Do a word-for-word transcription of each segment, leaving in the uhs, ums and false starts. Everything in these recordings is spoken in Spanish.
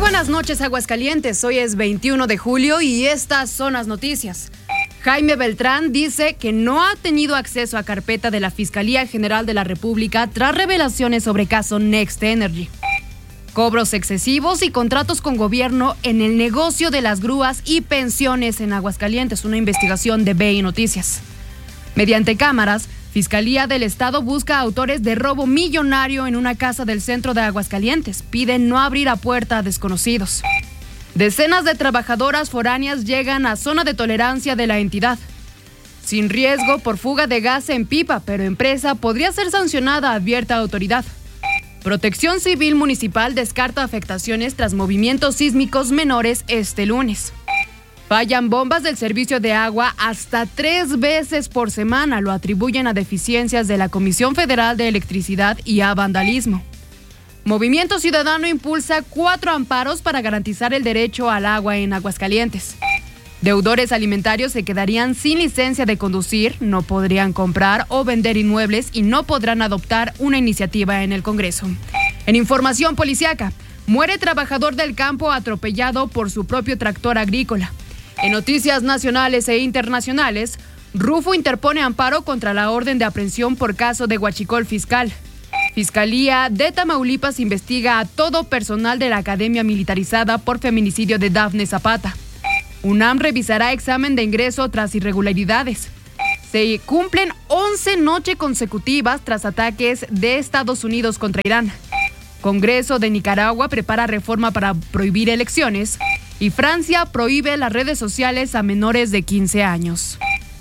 buenas noches, Aguascalientes. Hoy es veintiuno de julio y estas son las noticias. Jaime Beltrán dice que no ha tenido acceso a carpeta de la Fiscalía General de la República tras revelaciones sobre caso Next Energy. Cobros excesivos y contratos con gobierno en el negocio de las grúas y pensiones en Aguascalientes, una investigación de B I Noticias. Mediante cámaras, Fiscalía del Estado busca a autores de robo millonario en una casa del centro de Aguascalientes. Piden no abrir a puerta a desconocidos. Decenas de trabajadoras foráneas llegan a zona de tolerancia de la entidad. Sin riesgo por fuga de gas en pipa, pero empresa podría ser sancionada, advierte autoridad. Protección Civil Municipal descarta afectaciones tras movimientos sísmicos menores este lunes. Fallan bombas del servicio de agua hasta tres veces por semana. Lo atribuyen a deficiencias de la Comisión Federal de Electricidad y a vandalismo. Movimiento Ciudadano impulsa cuatro amparos para garantizar el derecho al agua en Aguascalientes. Deudores alimentarios se quedarían sin licencia de conducir, no podrían comprar o vender inmuebles y no podrán adoptar una iniciativa en el Congreso. En información policíaca, muere trabajador del campo atropellado por su propio tractor agrícola. En noticias nacionales e internacionales, Rufo interpone amparo contra la orden de aprehensión por caso de huachicol fiscal. Fiscalía de Tamaulipas investiga a todo personal de la Academia Militarizada por feminicidio de Dafne Zapata. UNAM revisará examen de ingreso tras irregularidades. Se cumplen once noches consecutivas tras ataques de Estados Unidos contra Irán. Congreso de Nicaragua prepara reforma para prohibir elecciones. Y Francia prohíbe las redes sociales a menores de quince años.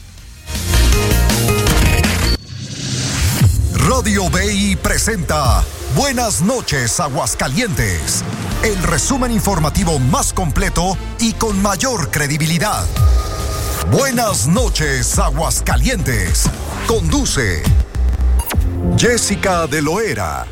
Radio B I presenta Buenas noches, Aguascalientes. El resumen informativo más completo y con mayor credibilidad. Buenas noches, Aguascalientes. Conduce Jessica de Loera.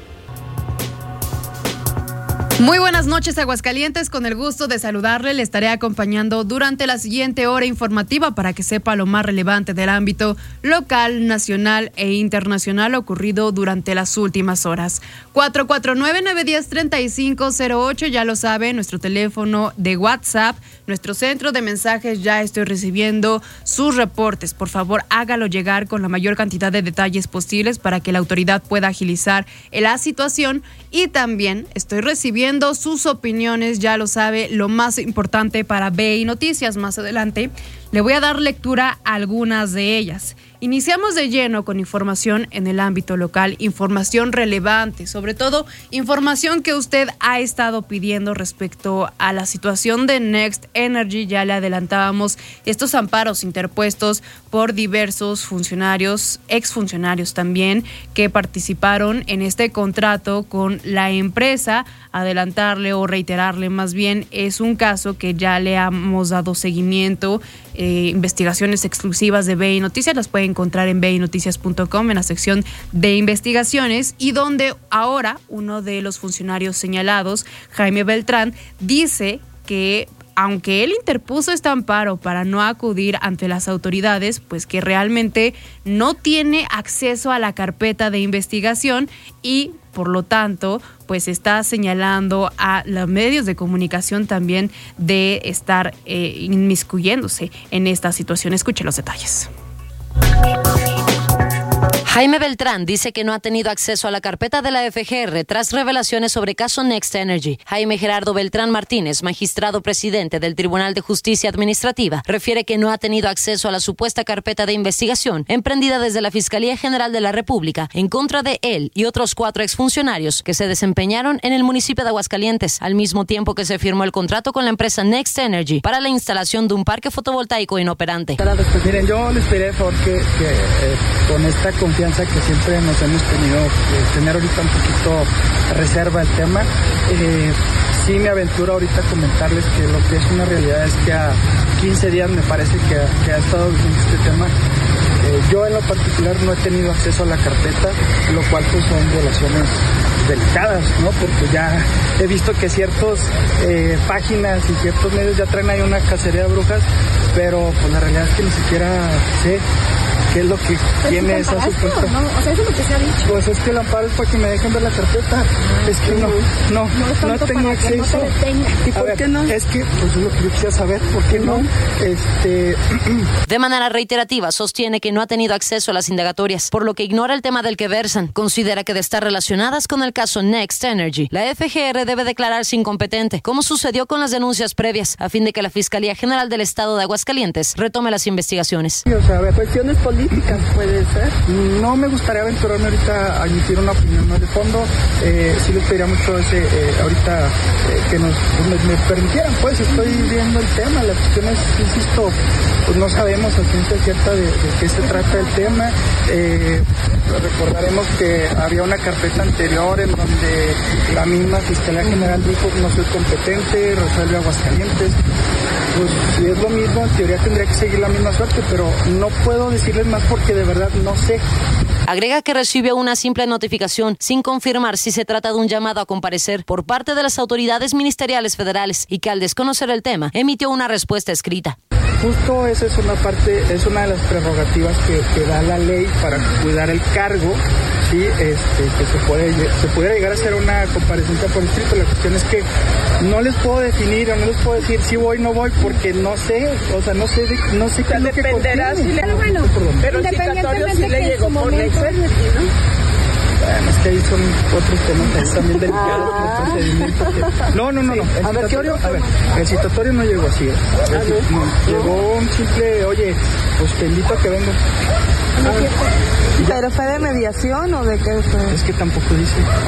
Muy buenas noches, Aguascalientes. Con el gusto de saludarle, le estaré acompañando durante la siguiente hora informativa para que sepa lo más relevante del ámbito local, nacional e internacional ocurrido durante las últimas horas. cuatro cuatro nueve, nueve uno cero, tres cinco cero ocho, ya lo sabe, nuestro teléfono de WhatsApp, nuestro centro de mensajes. Ya estoy recibiendo sus reportes. Por favor, hágalo llegar con la mayor cantidad de detalles posibles para que la autoridad pueda agilizar la situación. Y también estoy recibiendo sus opiniones, ya lo sabe, lo más importante para B I Noticias. Más adelante le voy a dar lectura a algunas de ellas. Iniciamos de lleno con información en el ámbito local, información relevante, sobre todo información que usted ha estado pidiendo respecto a la situación de Next Energy. Ya le adelantábamos estos amparos interpuestos por diversos funcionarios, exfuncionarios también, que participaron en este contrato con la empresa. Adelantarle o reiterarle más bien, es un caso que ya le hemos dado seguimiento. Eh, investigaciones exclusivas de B I Noticias las puede encontrar en b i noticias punto com en la sección de investigaciones, y donde ahora uno de los funcionarios señalados, Jaime Beltrán, dice que aunque él interpuso este amparo para no acudir ante las autoridades, pues que realmente no tiene acceso a la carpeta de investigación y por lo tanto pues está señalando a los medios de comunicación también de estar eh, inmiscuyéndose en esta situación. Escuche los detalles. Jaime Beltrán dice que no ha tenido acceso a la carpeta de la F G R tras revelaciones sobre caso Next Energy. Jaime Gerardo Beltrán Martínez, magistrado presidente del Tribunal de Justicia Administrativa, refiere que no ha tenido acceso a la supuesta carpeta de investigación emprendida desde la Fiscalía General de la República en contra de él y otros cuatro exfuncionarios que se desempeñaron en el municipio de Aguascalientes, al mismo tiempo que se firmó el contrato con la empresa Next Energy para la instalación de un parque fotovoltaico inoperante. Pues miren, yo les pediré por favor que, que eh, con esta confianza que siempre nos hemos tenido, eh, tener ahorita un poquito reserva el tema. Eh, sí me aventuro ahorita a comentarles que lo que es una realidad es que a quince días me parece que, que ha estado vigente este tema. Eh, yo en lo particular no he tenido acceso a la carpeta, lo cual pues son violaciones delicadas, ¿no? Porque ya he visto que ciertas eh, páginas y ciertos medios ya traen ahí una cacería de brujas, pero pues la realidad es que ni siquiera sé qué es lo que tiene esa supuesta. ¿No? O sea, eso es lo que se ha dicho. Pues es que el amparo es para que me dejen ver la carpeta. Es que no, no, no, no tengo acceso. No te ¿Y por ver, qué no? Es que, pues es lo que yo quisiera saber, ¿por qué no? Este... De manera reiterativa, sostiene que no ha tenido acceso a las indagatorias, por lo que ignora el tema del que versan. Considera que de estar relacionadas con el caso Next Energy, la F G R debe declararse incompetente, como sucedió con las denuncias previas, a fin de que la Fiscalía General del Estado de Aguascalientes retome las investigaciones. Sí, o sea, a ver, cuestiones políticas puede ser. No me gustaría aventurarme ahorita a emitir una opinión, ¿no? De fondo, eh, sí les pediría mucho ese, eh, ahorita eh, que nos me, me permitieran, pues estoy viendo el tema. La cuestión es, insisto, pues no sabemos a ciencia cierta de, de qué se trata el tema. Eh, recordaremos que había una carpeta anterior en donde la misma Fiscalía General dijo no soy competente, resuelve Aguascalientes. Pues si es lo mismo, en teoría tendría que seguir la misma suerte, pero no puedo decirles más porque de verdad no sé. Agrega que recibió una simple notificación sin confirmar si se trata de un llamado a comparecer por parte de las autoridades ministeriales federales y que al desconocer el tema emitió una respuesta escrita. Justo esa es una parte, es una de las prerrogativas que, que da la ley para cuidar el cargo, sí, este, que se puede, se pudiera llegar a hacer una comparecencia por escrito. La cuestión es que no les puedo definir o no les puedo decir si voy o no voy porque no sé, o sea, no sé, de, no sé qué es lo que dependerá si le, bueno, pero independientemente si le llegó por ley, bueno, es que ahí son otros temas ahí también delicados con el procedimiento. Que... No, no, no, no. El a ver, ¿qué a ver, el citatorio no llegó así. ¿eh? El, no, llegó un simple, oye, pues te invito a que vengas. ¿Pero fue de mediación o de qué fue? Es que tampoco dice.